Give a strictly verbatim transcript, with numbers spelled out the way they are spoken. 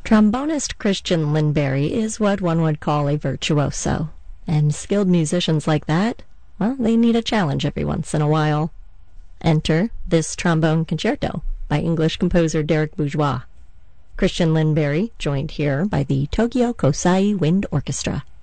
Trombonist Christian Lindberry is what one would call a virtuoso, and skilled musicians like that, well, they need a challenge every once in a while. Enter this trombone concerto by English composer Derek Bourgeois. Christian Lindberry, joined here by the Tokyo Kosai Wind Orchestra.